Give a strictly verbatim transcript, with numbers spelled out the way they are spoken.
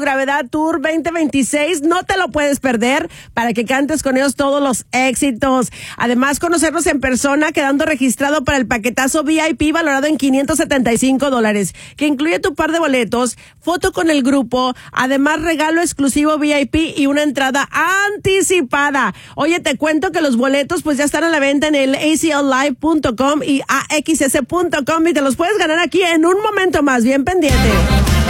Gravedad Tour veinte veintiséis. No te lo puedes perder para que cantes con ellos todos los éxitos. Además, conocerlos en persona, quedando registrado para el paquetazo V I P valorado en quinientos setenta y cinco dólares, que incluye tu par de boletos, foto con el grupo, además regalo exclusivo V I P y una entrada anticipada. Oye, te cuento que los boletos pues ya están a la venta en el A C L live punto com y A X S punto com y te los puedes ganar aquí en un momento más. Bien pendiente.